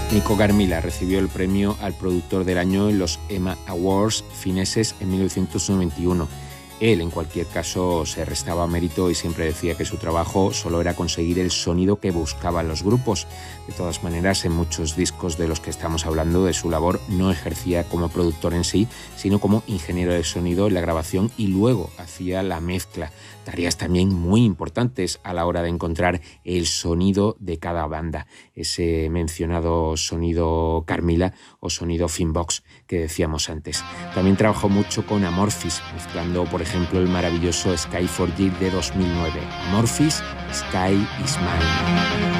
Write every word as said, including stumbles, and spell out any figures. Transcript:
Nico Carmilla recibió el premio al productor del año en los Emma Awards fineses en mil novecientos noventa y uno. Él, en cualquier caso, se restaba mérito y siempre decía que su trabajo solo era conseguir el sonido que buscaban los grupos. De todas maneras, en muchos discos de los que estamos hablando de su labor no ejercía como productor en sí, sino como ingeniero de sonido en la grabación y luego hacía la mezcla. Tareas también muy importantes a la hora de encontrar el sonido de cada banda. Ese mencionado sonido Carmilla o sonido Finbox que decíamos antes. También trabajó mucho con Amorphis, mezclando, por ejemplo, el maravilloso Sky for Jill de dos mil nueve. Amorphis, Sky is Mine.